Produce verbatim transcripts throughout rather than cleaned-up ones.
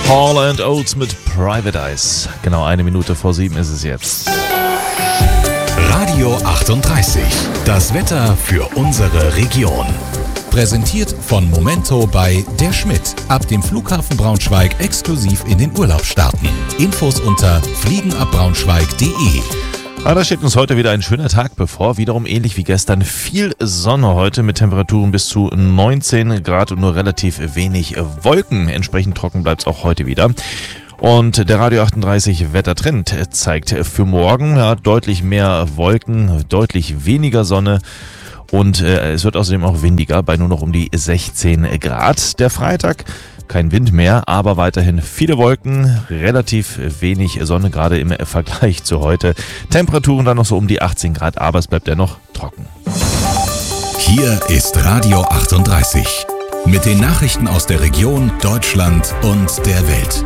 Hall and Oates mit Private Eyes. Genau eine Minute vor sieben ist es jetzt. Radio achtunddreißig. Das Wetter für unsere Region. Präsentiert von Momento bei Der Schmidt. Ab dem Flughafen Braunschweig exklusiv in den Urlaub starten. Infos unter fliegenabbraunschweig punkt de. Aber da steht uns heute wieder ein schöner Tag bevor. Wiederum ähnlich wie gestern. Viel Sonne heute mit Temperaturen bis zu neunzehn Grad und nur relativ wenig Wolken. Entsprechend trocken bleibt es auch heute wieder. Und der Radio achtunddreißig Wettertrend zeigt für morgen ja, deutlich mehr Wolken, deutlich weniger Sonne. Und äh, es wird außerdem auch windiger bei nur noch um die sechzehn Grad. Der Freitag, kein Wind mehr, aber weiterhin viele Wolken, relativ wenig Sonne, gerade im Vergleich zu heute. Temperaturen dann noch so um die achtzehn Grad, aber es bleibt dennoch trocken. Hier ist Radio achtunddreißig mit den Nachrichten aus der Region, Deutschland und der Welt.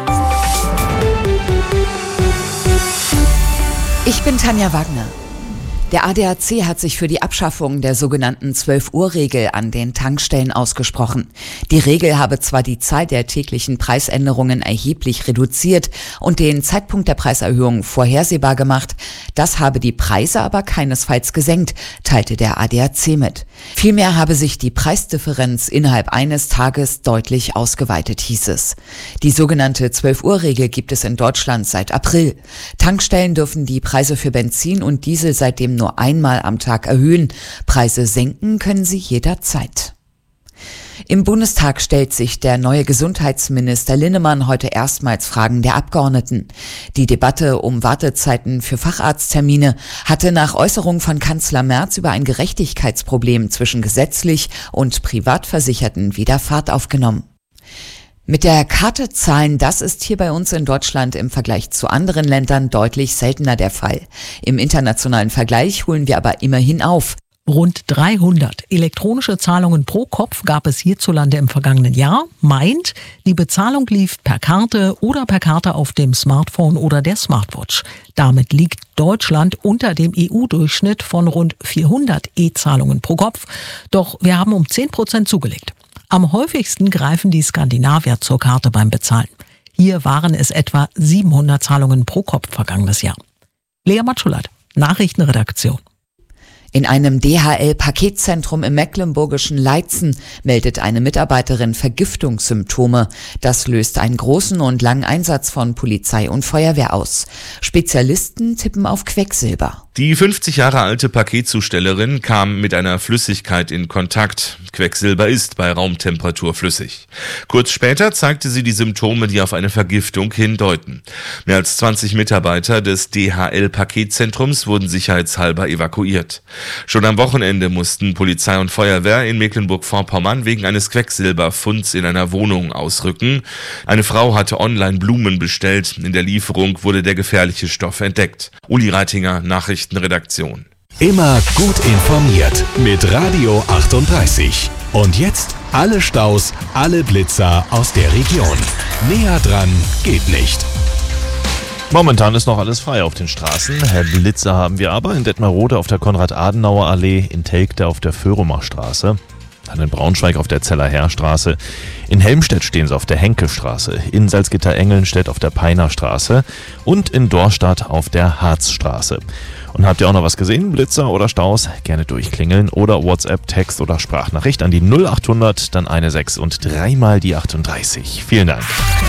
Ich bin Tanja Wagner. Der A D A C hat sich für die Abschaffung der sogenannten zwölf-Uhr-Regel an den Tankstellen ausgesprochen. Die Regel habe zwar die Zahl der täglichen Preisänderungen erheblich reduziert und den Zeitpunkt der Preiserhöhung vorhersehbar gemacht, das habe die Preise aber keinesfalls gesenkt, teilte der A D A C mit. Vielmehr habe sich die Preisdifferenz innerhalb eines Tages deutlich ausgeweitet, hieß es. Die sogenannte zwölf-Uhr-Regel gibt es in Deutschland seit April. Tankstellen dürfen die Preise für Benzin und Diesel seitdem nur einmal am Tag erhöhen. Preise senken können sie jederzeit. Im Bundestag stellt sich der neue Gesundheitsminister Linnemann heute erstmals Fragen der Abgeordneten. Die Debatte um Wartezeiten für Facharzttermine hatte nach Äußerung von Kanzler Merz über ein Gerechtigkeitsproblem zwischen gesetzlich und Privatversicherten wieder Fahrt aufgenommen. Mit der Karte zahlen, das ist hier bei uns in Deutschland im Vergleich zu anderen Ländern deutlich seltener der Fall. Im internationalen Vergleich holen wir aber immerhin auf. Rund dreihundert elektronische Zahlungen pro Kopf gab es hierzulande im vergangenen Jahr. Meint, die Bezahlung lief per Karte oder per Karte auf dem Smartphone oder der Smartwatch. Damit liegt Deutschland unter dem E U-Durchschnitt von rund vierhundert E-Zahlungen pro Kopf. Doch wir haben um zehn Prozent zugelegt. Am häufigsten greifen die Skandinavier zur Karte beim Bezahlen. Hier waren es etwa siebenhundert Zahlungen pro Kopf vergangenes Jahr. Lea Matschulat, Nachrichtenredaktion. In einem D H L-Paketzentrum im mecklenburgischen Leitzen meldet eine Mitarbeiterin Vergiftungssymptome. Das löst einen großen und langen Einsatz von Polizei und Feuerwehr aus. Spezialisten tippen auf Quecksilber. Die fünfzig Jahre alte Paketzustellerin kam mit einer Flüssigkeit in Kontakt. Quecksilber ist bei Raumtemperatur flüssig. Kurz später zeigte sie die Symptome, die auf eine Vergiftung hindeuten. Mehr als zwanzig Mitarbeiter des D H L-Paketzentrums wurden sicherheitshalber evakuiert. Schon am Wochenende mussten Polizei und Feuerwehr in Mecklenburg-Vorpommern wegen eines Quecksilberfunds in einer Wohnung ausrücken. Eine Frau hatte online Blumen bestellt. In der Lieferung wurde der gefährliche Stoff entdeckt. Uli Reitinger, Nachrichtenredaktion. Immer gut informiert mit Radio achtunddreißig. Und jetzt alle Staus, alle Blitzer aus der Region. Näher dran geht nicht. Momentan ist noch alles frei auf den Straßen. Blitzer haben wir aber in Detmerode auf der Konrad-Adenauer-Allee, in Telgte auf der Föhrumer-Straße, dann in Braunschweig auf der Zeller-Herr-Straße, in Helmstedt stehen sie auf der Henke-Straße, in Salzgitter-Engelnstedt auf der Peiner-Straße und in Dorstadt auf der Harzstraße. Und habt ihr auch noch was gesehen, Blitzer oder Staus? Gerne durchklingeln oder WhatsApp, Text oder Sprachnachricht an die null achthundert, dann eine sechs und dreimal die achtunddreißig. Vielen Dank.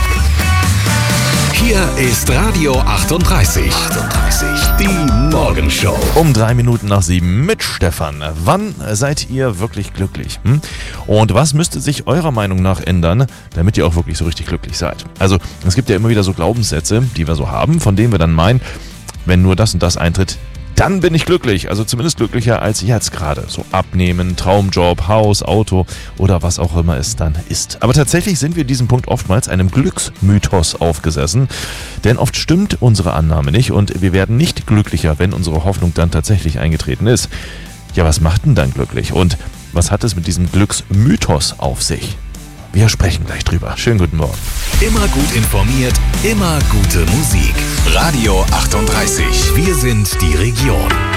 Hier ist Radio achtunddreißig. achtunddreißig. Die Morgenshow. Um drei Minuten nach sieben mit Stefan. Wann seid ihr wirklich glücklich? Hm? Und was müsste sich eurer Meinung nach ändern, damit ihr auch wirklich so richtig glücklich seid? Also, es gibt ja immer wieder so Glaubenssätze, die wir so haben, von denen wir dann meinen, wenn nur das und das eintritt, dann bin ich glücklich. Also zumindest glücklicher als jetzt gerade. So Abnehmen, Traumjob, Haus, Auto oder was auch immer es dann ist. Aber tatsächlich sind wir diesem Punkt oftmals einem Glücksmythos aufgesessen. Denn oft stimmt unsere Annahme nicht und wir werden nicht glücklicher, wenn unsere Hoffnung dann tatsächlich eingetreten ist. Ja, was macht denn dann glücklich? Und was hat es mit diesem Glücksmythos auf sich? Wir sprechen gleich drüber. Schönen guten Morgen. Immer gut informiert, immer gute Musik. Radio achtunddreißig. Wir sind die Region.